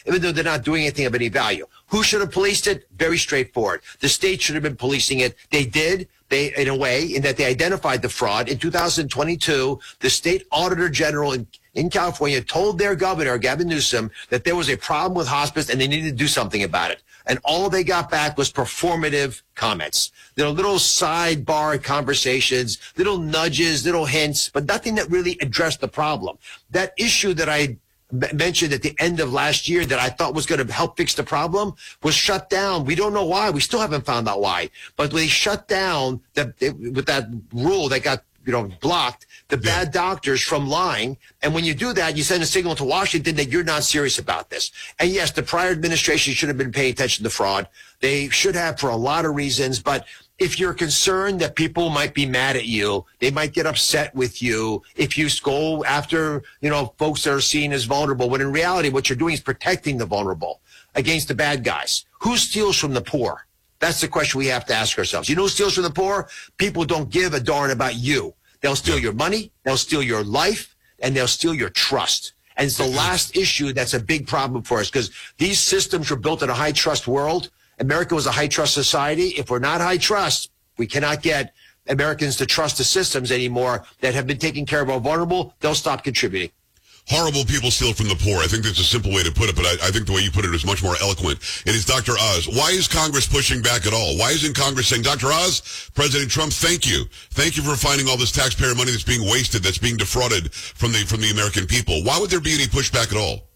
even though they're not doing anything of any value. Who should have policed it? Very straightforward. The state should have been policing it. They did. They, in a way, in that they identified the fraud. In 2022, the state auditor general in California told their governor, Gavin Newsom, that there was a problem with hospice and they needed to do something about it. And all they got back was performative comments. Little sidebar conversations, little nudges, little hints, but nothing that really addressed the problem. That issue that I mentioned at the end of last year that I thought was going to help fix the problem was shut down. We don't know why. We still haven't found out why. But they shut down with that rule that got blocked the bad doctors from lying. And when you do that, you send a signal to Washington that you're not serious about this. And yes, the prior administration should have been paying attention to fraud. They should have for a lot of reasons. But if you're concerned that people might be mad at you, they might get upset with you if you go after, folks that are seen as vulnerable, when in reality, what you're doing is protecting the vulnerable against the bad guys. Who steals from the poor? That's the question we have to ask ourselves. You know who steals from the poor? People don't give a darn about you. They'll steal your money, they'll steal your life, and they'll steal your trust. And it's the last issue that's a big problem for us, because these systems were built in a high trust world. America was a high trust society. If we're not high trust, we cannot get Americans to trust the systems anymore that have been taking care of our vulnerable. They'll stop contributing. Horrible people steal from the poor. I think that's a simple way to put it, but I think the way you put it is much more eloquent. It is Dr. Oz. Why is Congress pushing back at all? Why isn't Congress saying, Dr. Oz, President Trump, thank you. Thank you for finding all this taxpayer money that's being wasted, that's being defrauded from the American people. Why would there be any pushback at all?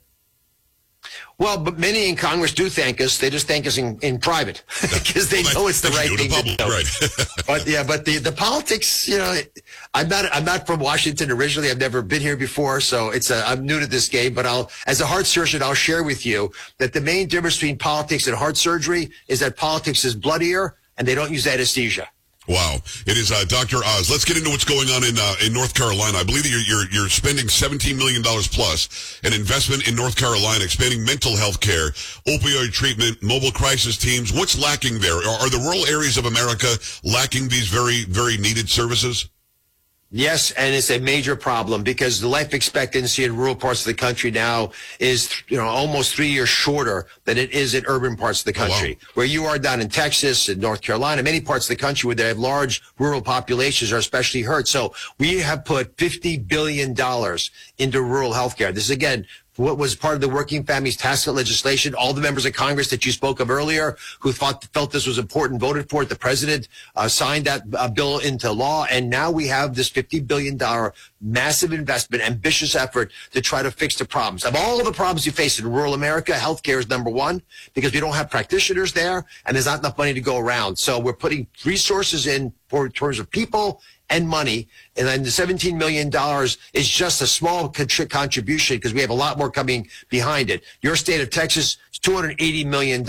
Well, but many in Congress do thank us. They just thank us in private because they know it's the right thing to do. Right. but the politics, I'm not from Washington originally. I've never been here before, so I'm new to this game. But as a heart surgeon, I'll share with you that the main difference between politics and heart surgery is that politics is bloodier and they don't use anesthesia. Wow. It is Dr. Oz. Let's get into what's going on in North Carolina. I believe that you're spending $17 million plus an investment in North Carolina, expanding mental health care, opioid treatment, mobile crisis teams. What's lacking there? Are the rural areas of America lacking these very, very needed services? Yes, and it's a major problem because the life expectancy in rural parts of the country now is, almost 3 years shorter than it is in urban parts of the country. Oh, wow. Where you are down in Texas and North Carolina, many parts of the country where they have large rural populations are especially hurt. So we have put $50 billion into rural health care. This is, again, what was part of the Working Families Tax Cut legislation. All the members of Congress that you spoke of earlier who felt this was important voted for it. The president signed that bill into law, and now we have this $50 billion massive investment, ambitious effort to try to fix the problems. Of all the problems you face in rural America, healthcare is number one because we don't have practitioners there, and there's not enough money to go around. So we're putting resources in in terms of people and money, and then the $17 million is just a small contribution because we have a lot more coming behind it. Your state of Texas is $280 million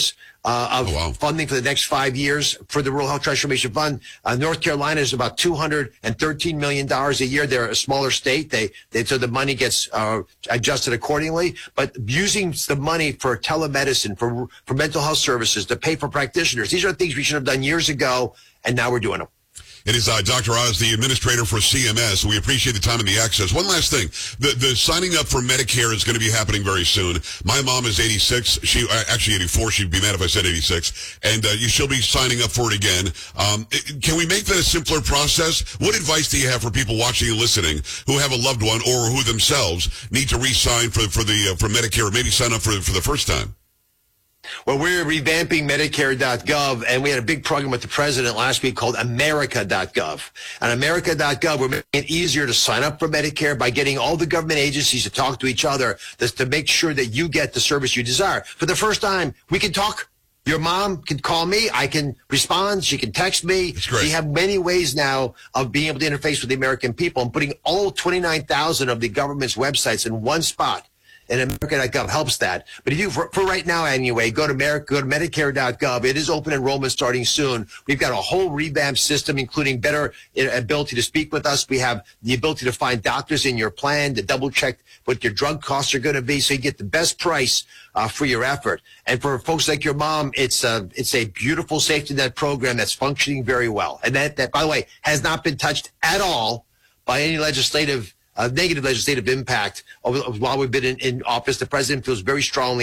of funding for the next 5 years for the Rural Health Transformation Fund. North Carolina is about $213 million a year. They're a smaller state. So the money gets adjusted accordingly. But using the money for telemedicine, for mental health services, to pay for practitioners, these are things we should have done years ago, and now we're doing them. It is Dr. Oz, the administrator for CMS. We appreciate the time and the access. One last thing. The signing up for Medicare is going to be happening very soon. My mom is 86. She actually 84. She'd be mad if I said 86. And she'll be signing up for it again. Can we make that a simpler process? What advice do you have for people watching and listening who have a loved one or who themselves need to re-sign for Medicare or maybe sign up for the first time? Well, we're revamping Medicare.gov, and we had a big program with the president last week called America.gov. And America.gov, we're making it easier to sign up for Medicare by getting all the government agencies to talk to each other to make sure that you get the service you desire. For the first time, we can talk. Your mom can call me. I can respond. She can text me. That's great. We have many ways now of being able to interface with the American people and putting all 29,000 of the government's websites in one spot. And America.gov helps that. But if you, for right now anyway, go to Medicare.gov. It is open enrollment starting soon. We've got a whole revamped system, including better ability to speak with us. We have the ability to find doctors in your plan, to double check what your drug costs are going to be, so you get the best price for your effort. And for folks like your mom, it's a beautiful safety net program that's functioning very well. And that by the way, has not been touched at all by any negative legislative impact while we've been in office. The president feels very strongly